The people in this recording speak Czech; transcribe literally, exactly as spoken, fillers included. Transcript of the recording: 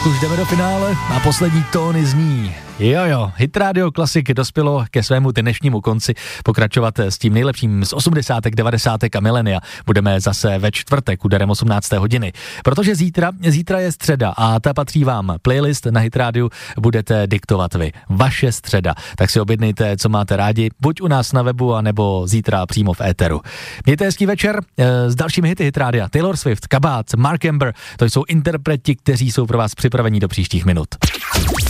Tak už jdeme do finále a poslední tóny zní. Jo jo, Hit Radio Classic dospělo ke svému dnešnímu konci. Pokračovat s tím nejlepším z osmdesátek, devadesátek a milenia budeme zase ve čtvrtek úderem osmnácté hodiny. Protože zítra, zítra je středa a ta patří vám. Playlist na Hit Radio budete diktovat vy. Vaše středa. Tak si objednejte, co máte rádi, buď u nás na webu, anebo zítra přímo v éteru. Mějte hezký večer e, s dalšími hity Hit Radia. Taylor Swift, Kabát, Mark Amber, to jsou interpreti, kteří jsou pro vás připraveni do příštích minut.